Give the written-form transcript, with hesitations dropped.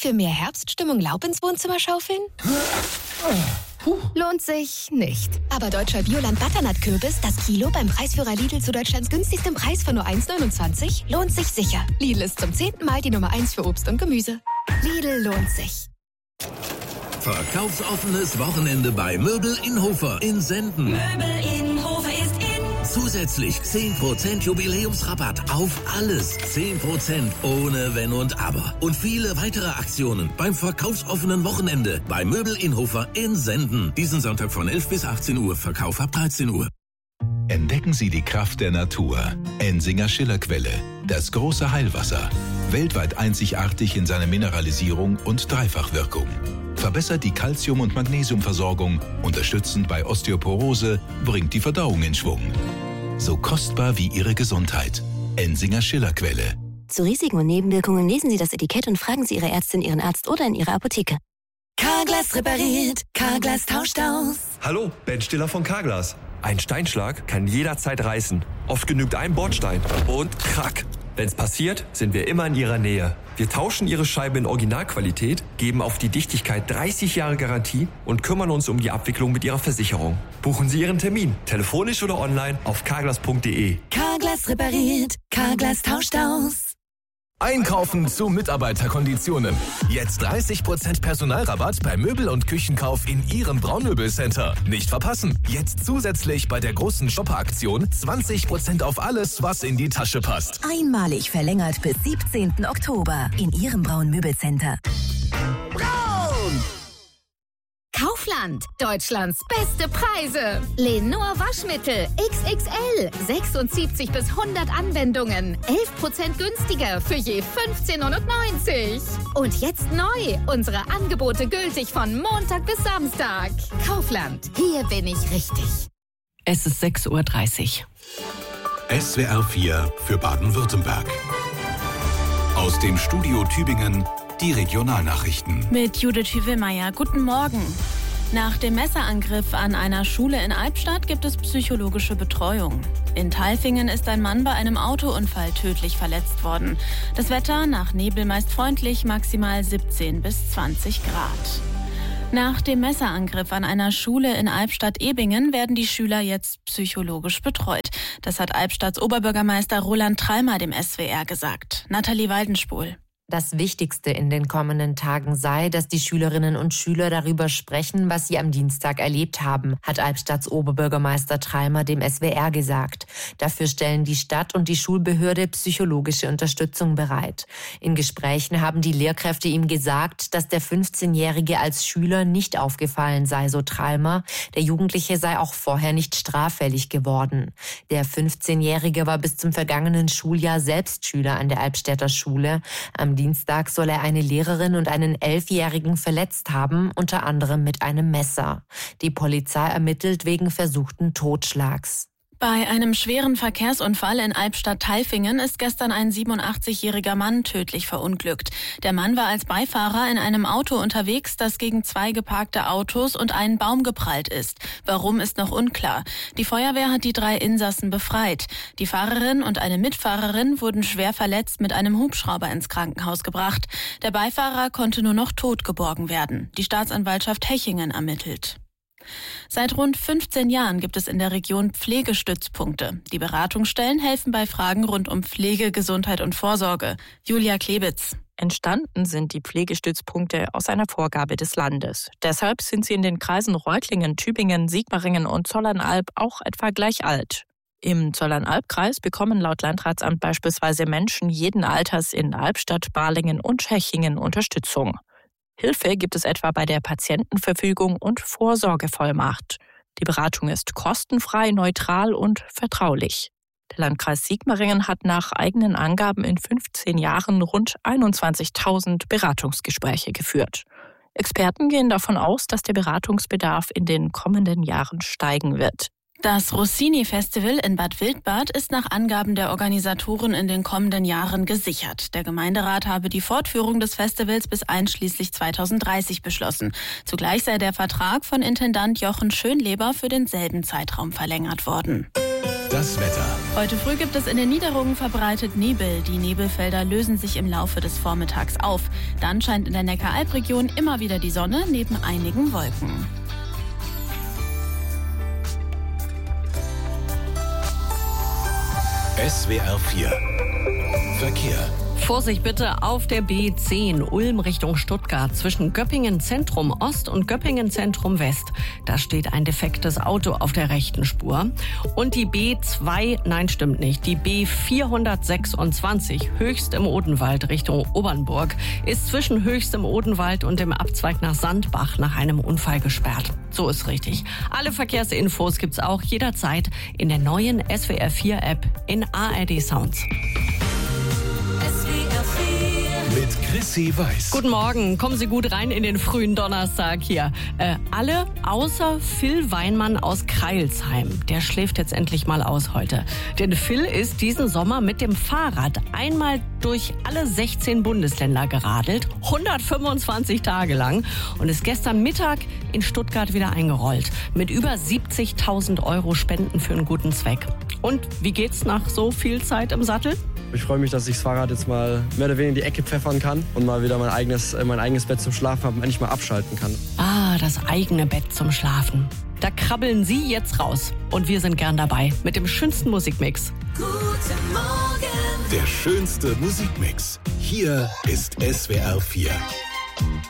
für mehr Herbststimmung Laub ins Wohnzimmer schaufeln? Lohnt sich nicht. Aber deutscher Bioland Butternut-Kürbis, das Kilo beim Preisführer Lidl zu Deutschlands günstigstem Preis von nur 1,29, lohnt sich sicher. Lidl ist zum 10. Mal die Nummer 1 für Obst und Gemüse. Lidl lohnt sich. Verkaufsoffenes Wochenende bei Möbel in Hofer in Senden. Möbel in Hofer ist in. Zusätzlich 10% Jubiläumsrabatt auf alles. 10% ohne Wenn und Aber. Und viele weitere Aktionen beim verkaufsoffenen Wochenende bei Möbel in Hofer in Senden. Diesen Sonntag von 11 bis 18 Uhr. Verkauf ab 13 Uhr. Entdecken Sie die Kraft der Natur. Ensinger Schillerquelle. Das große Heilwasser. Weltweit einzigartig in seiner Mineralisierung und Dreifachwirkung. Verbessert die Calcium- und Magnesiumversorgung, unterstützend bei Osteoporose, bringt die Verdauung in Schwung. So kostbar wie Ihre Gesundheit. Ensinger Schillerquelle. Zu Risiken und Nebenwirkungen lesen Sie das Etikett und fragen Sie Ihre Ärztin, Ihren Arzt oder in Ihrer Apotheke. Carglass repariert, Carglass tauscht aus. Hallo, Ben Stiller von Carglass. Ein Steinschlag kann jederzeit reißen. Oft genügt ein Bordstein und krack. Wenn's passiert, sind wir immer in Ihrer Nähe. Wir tauschen Ihre Scheibe in Originalqualität, geben auf die Dichtigkeit 30 Jahre Garantie und kümmern uns um die Abwicklung mit Ihrer Versicherung. Buchen Sie Ihren Termin, telefonisch oder online auf carglass.de. Carglass repariert, Carglass tauscht aus. Einkaufen zu Mitarbeiterkonditionen. Jetzt 30% Personalrabatt bei Möbel- und Küchenkauf in Ihrem Braunmöbelcenter. Nicht verpassen. Jetzt zusätzlich bei der großen Shopper-Aktion 20% auf alles, was in die Tasche passt. Einmalig verlängert bis 17. Oktober in Ihrem Braun-Möbelcenter. Braun! Kaufland, Deutschlands beste Preise. Lenor Waschmittel XXL, 76 bis 100 Anwendungen, 11% günstiger für je 15,99 €. Und jetzt neu, unsere Angebote gültig von Montag bis Samstag. Kaufland, hier bin ich richtig. Es ist 6:30 Uhr. SWR 4 für Baden-Württemberg. Aus dem Studio Tübingen die Regionalnachrichten. Mit Judith Hüvelmeier. Guten Morgen. Nach dem Messerangriff an einer Schule in Albstadt gibt es psychologische Betreuung. In Tailfingen ist ein Mann bei einem Autounfall tödlich verletzt worden. Das Wetter nach Nebel meist freundlich, maximal 17 bis 20 Grad. Nach dem Messerangriff an einer Schule in Albstadt-Ebingen werden die Schüler jetzt psychologisch betreut. Das hat Albstadts Oberbürgermeister Roland Thalmer dem SWR gesagt. Nathalie Waldenspol. Das Wichtigste in den kommenden Tagen sei, dass die Schülerinnen und Schüler darüber sprechen, was sie am Dienstag erlebt haben, hat Albstadts Oberbürgermeister Thalmer dem SWR gesagt. Dafür stellen die Stadt und die Schulbehörde psychologische Unterstützung bereit. In Gesprächen haben die Lehrkräfte ihm gesagt, dass der 15-Jährige als Schüler nicht aufgefallen sei, so Thalmer. Der Jugendliche sei auch vorher nicht straffällig geworden. Der 15-Jährige war bis zum vergangenen Schuljahr selbst Schüler an der Albstädter Schule. Am Dienstag soll er eine Lehrerin und einen 11-Jährigen verletzt haben, unter anderem mit einem Messer. Die Polizei ermittelt wegen versuchten Totschlags. Bei einem schweren Verkehrsunfall in Albstadt-Tailfingen ist gestern ein 87-jähriger Mann tödlich verunglückt. Der Mann war als Beifahrer in einem Auto unterwegs, das gegen 2 geparkte Autos und einen Baum geprallt ist. Warum, ist noch unklar. Die Feuerwehr hat die 3 Insassen befreit. Die Fahrerin und eine Mitfahrerin wurden schwer verletzt mit einem Hubschrauber ins Krankenhaus gebracht. Der Beifahrer konnte nur noch tot geborgen werden. Die Staatsanwaltschaft Hechingen ermittelt. Seit rund 15 Jahren gibt es in der Region Pflegestützpunkte. Die Beratungsstellen helfen bei Fragen rund um Pflege, Gesundheit und Vorsorge. Julia Klebitz. Entstanden sind die Pflegestützpunkte aus einer Vorgabe des Landes. Deshalb sind sie in den Kreisen Reutlingen, Tübingen, Sigmaringen und Zollernalb auch etwa gleich alt. Im Zollernalb-Kreis bekommen laut Landratsamt beispielsweise Menschen jeden Alters in Albstadt, Balingen und Hechingen Unterstützung. Hilfe gibt es etwa bei der Patientenverfügung und Vorsorgevollmacht. Die Beratung ist kostenfrei, neutral und vertraulich. Der Landkreis Sigmaringen hat nach eigenen Angaben in 15 Jahren rund 21.000 Beratungsgespräche geführt. Experten gehen davon aus, dass der Beratungsbedarf in den kommenden Jahren steigen wird. Das Rossini-Festival in Bad Wildbad ist nach Angaben der Organisatoren in den kommenden Jahren gesichert. Der Gemeinderat habe die Fortführung des Festivals bis einschließlich 2030 beschlossen. Zugleich sei der Vertrag von Intendant Jochen Schönleber für denselben Zeitraum verlängert worden. Das Wetter. Heute früh gibt es in den Niederungen verbreitet Nebel. Die Nebelfelder lösen sich im Laufe des Vormittags auf. Dann scheint in der Neckaralb-Region immer wieder die Sonne neben einigen Wolken. SWR 4 Verkehr. Vorsicht bitte auf der B10 Ulm Richtung Stuttgart zwischen Göppingen Zentrum Ost und Göppingen Zentrum West. Da steht ein defektes Auto auf der rechten Spur. Und die B2, nein stimmt nicht, die B426 Höchst im Odenwald Richtung Obernburg ist zwischen Höchst im Odenwald und dem Abzweig nach Sandbach nach einem Unfall gesperrt. So ist richtig. Alle Verkehrsinfos gibt's auch jederzeit in der neuen SWR 4 App in ARD Sounds. Mit Chrissy Weiß. Guten Morgen, kommen Sie gut rein in den frühen Donnerstag hier. Alle außer Phil Weinmann aus Kreilsheim. Der schläft jetzt endlich mal aus heute. Denn Phil ist diesen Sommer mit dem Fahrrad einmal durch alle 16 Bundesländer geradelt, 125 Tage lang und ist gestern Mittag in Stuttgart wieder eingerollt. Mit über 70.000 € Spenden für einen guten Zweck. Und wie geht's nach so viel Zeit im Sattel? Ich freue mich, dass ich das Fahrrad jetzt mal mehr oder weniger in die Ecke pfeffern kann und mal wieder mein eigenes Bett zum Schlafen habe und endlich mal abschalten kann. Ah, das eigene Bett zum Schlafen. Da krabbeln Sie jetzt raus. Und wir sind gern dabei mit dem schönsten Musikmix. Guten Morgen. Der schönste Musikmix. Hier ist SWR 4.